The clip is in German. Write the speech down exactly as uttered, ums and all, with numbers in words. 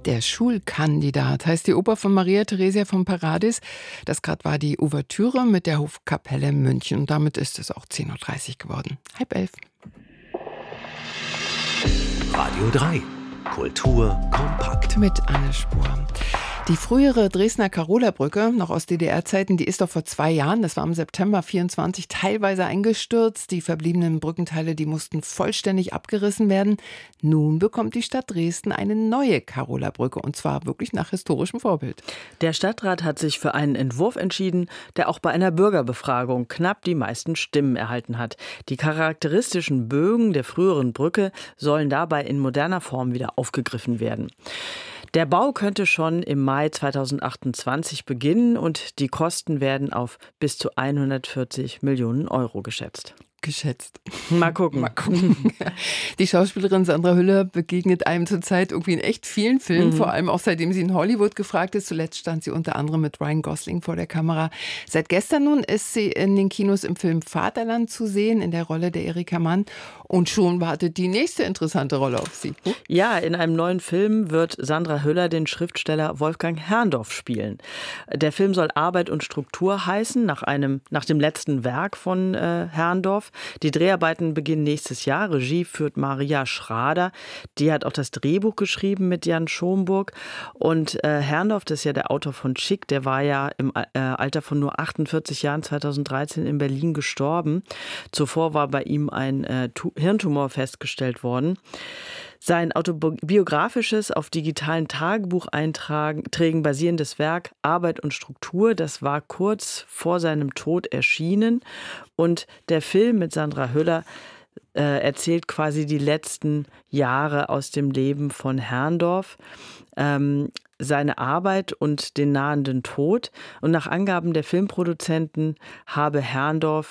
Der Schulkandidat heißt die Oper von Maria Theresia von Paradis. Das gerade war die Ouvertüre mit der Hofkapelle München. Und damit ist es auch zehn Uhr dreißig geworden. Halb elf. Radio drei. Kultur kompakt. Mit Anne Spur. Die frühere Dresdner Karola-Brücke, noch aus D D R-Zeiten, die ist doch vor zwei Jahren, das war im September vierundzwanzig, teilweise eingestürzt. Die verbliebenen Brückenteile, die mussten vollständig abgerissen werden. Nun bekommt die Stadt Dresden eine neue Karola-Brücke, und zwar wirklich nach historischem Vorbild. Der Stadtrat hat sich für einen Entwurf entschieden, der auch bei einer Bürgerbefragung knapp die meisten Stimmen erhalten hat. Die charakteristischen Bögen der früheren Brücke sollen dabei in moderner Form wieder aufgegriffen werden. Der Bau könnte schon im Mai zweitausendachtundzwanzig beginnen und die Kosten werden auf bis zu hundertvierzig Millionen Euro geschätzt. Geschätzt. Mal gucken. Mal gucken. Die Schauspielerin Sandra Hüller begegnet einem zurzeit irgendwie in echt vielen Filmen, mhm. vor allem auch seitdem sie in Hollywood gefragt ist. Zuletzt stand sie unter anderem mit Ryan Gosling vor der Kamera. Seit gestern nun ist sie in den Kinos im Film Vaterland zu sehen, in der Rolle der Erika Mann. Und schon wartet die nächste interessante Rolle auf sie. Oh. Ja, in einem neuen Film wird Sandra Hüller den Schriftsteller Wolfgang Herrndorff spielen. Der Film soll Arbeit und Struktur heißen, nach, einem, nach dem letzten Werk von äh, Herrndorff. Die Dreharbeiten beginnen nächstes Jahr. Regie führt Maria Schrader. Die hat auch das Drehbuch geschrieben mit Jan Schomburg. Und äh, Herrndorff, das ist ja der Autor von Chick, der war ja im äh, Alter von nur achtundvierzig Jahren zweitausenddreizehn in Berlin gestorben. Zuvor war bei ihm ein äh, Hirntumor festgestellt worden. Sein autobiografisches, auf digitalen Tagebucheinträgen basierendes Werk Arbeit und Struktur, das war kurz vor seinem Tod erschienen. Und der Film mit Sandra Hüller äh, erzählt quasi die letzten Jahre aus dem Leben von Herrndorff. Ähm, seine Arbeit und den nahenden Tod. Und nach Angaben der Filmproduzenten habe Herrndorff